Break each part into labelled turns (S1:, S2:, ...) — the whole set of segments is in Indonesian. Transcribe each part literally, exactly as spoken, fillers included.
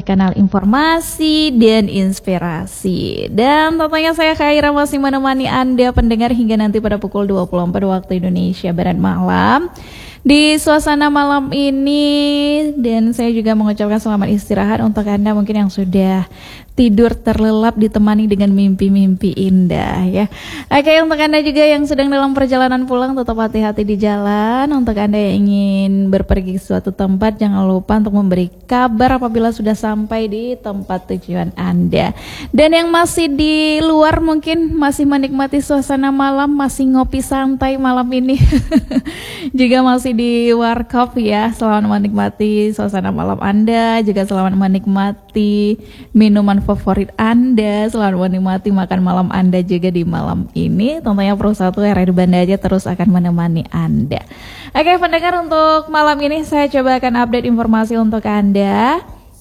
S1: kanal informasi dan inspirasi. Dan tentunya saya Khaira masih menemani Anda pendengar hingga nanti pada pukul dua puluh empat waktu Indonesia Barat malam. Di suasana malam ini, dan saya juga mengucapkan selamat istirahat untuk Anda mungkin yang sudah tidur terlelap ditemani dengan mimpi-mimpi indah ya. Oke, untuk Anda juga yang sedang dalam perjalanan pulang tetap hati-hati di jalan. Untuk Anda yang ingin berpergi ke suatu tempat jangan lupa untuk memberi kabar apabila sudah sampai di tempat tujuan Anda. Dan yang masih di luar mungkin masih menikmati suasana malam, masih ngopi santai malam ini juga masih di warkop ya. Selamat menikmati suasana malam Anda, juga selamat menikmati minuman favorit Anda, selamat menikmati makan malam Anda juga di malam ini. Tentunya Pro satu R R Banda aja terus akan menemani Anda. Oke pendengar, untuk malam ini saya coba akan update informasi untuk Anda.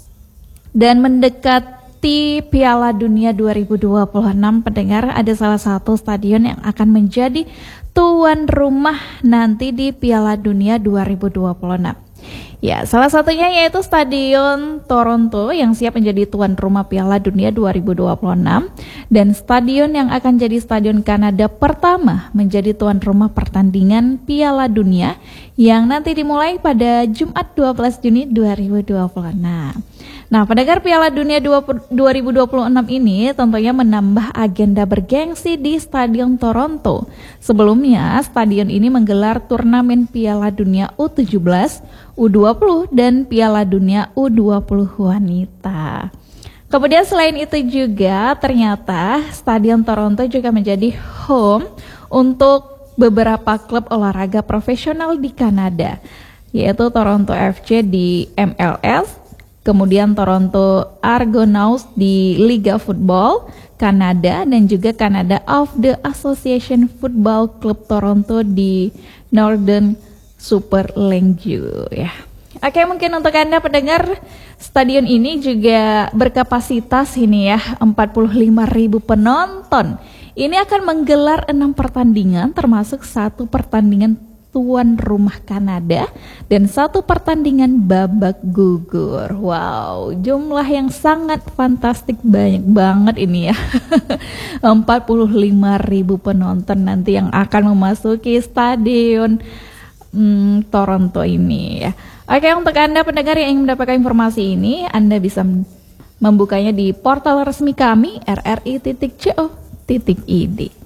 S1: Dan mendekati Piala Dunia dua ribu dua puluh enam, pendengar, ada salah satu stadion yang akan menjadi tuan rumah nanti di Piala Dunia dua ribu dua puluh enam. Ya, salah satunya yaitu Stadion Toronto yang siap menjadi tuan rumah Piala Dunia dua ribu dua puluh enam, dan stadion yang akan jadi stadion Kanada pertama menjadi tuan rumah pertandingan Piala Dunia yang nanti dimulai pada Jumat dua belas Juni dua ribu dua puluh enam. Nah, pendengar, Piala Dunia dua ribu dua puluh enam ini tentunya menambah agenda bergengsi di Stadion Toronto. Sebelumnya, stadion ini menggelar turnamen Piala Dunia U tujuh belas, U dua puluh, dan Piala Dunia U dua puluh wanita. Kemudian selain itu juga ternyata Stadion Toronto juga menjadi home untuk beberapa klub olahraga profesional di Kanada, yaitu Toronto F C di M L S, kemudian Toronto Argonauts di Liga Football Kanada, dan juga Canada of the Association Football Club Toronto di Northern Super League ya. Oke, mungkin untuk Anda pendengar, stadion ini juga berkapasitas ini ya empat puluh lima ribu penonton. Ini akan menggelar enam pertandingan termasuk satu pertandingan tuan rumah Kanada dan satu pertandingan babak gugur. Wow, jumlah yang sangat fantastik, banyak banget ini ya. empat puluh lima ribu penonton nanti yang akan memasuki stadion hmm, Toronto ini ya. Oke, untuk Anda pendengar yang ingin mendapatkan informasi ini, Anda bisa membukanya di portal resmi kami r r i titik co titik i d.